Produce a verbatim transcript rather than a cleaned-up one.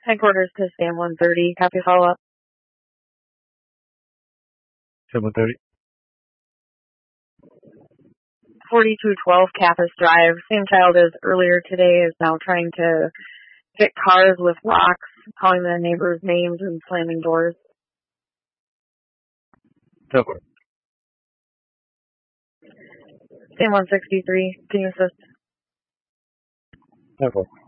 Headquarters to Sam one thirty. Copy follow-up. Sam one thirty. forty-two twelve Cathas Drive. Same child as earlier today is now trying to hit cars with rocks, calling the neighbors' names and slamming doors. Headquarters. Sam one sixty-three. Can you assist? Headquarters.